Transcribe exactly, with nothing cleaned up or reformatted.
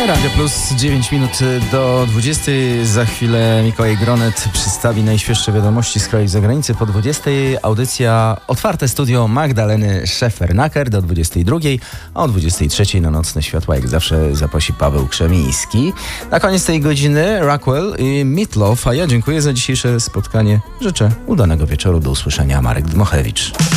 Radio Plus, dziewięć minut do dwudziestej. Za chwilę Mikołaj Gronet przedstawi najświeższe wiadomości z kraju i zagranicy. Po dwudziestej audycja Otwarte Studio Magdaleny Szefernaker do dwudziestej drugiej, a o dwudziestej trzeciej na Nocne Światła jak zawsze zaprosi Paweł Krzemiński. Na koniec tej godziny Rockwell i Meatloaf, a ja dziękuję za dzisiejsze spotkanie. Życzę udanego wieczoru. Do usłyszenia. Marek Dmochewicz.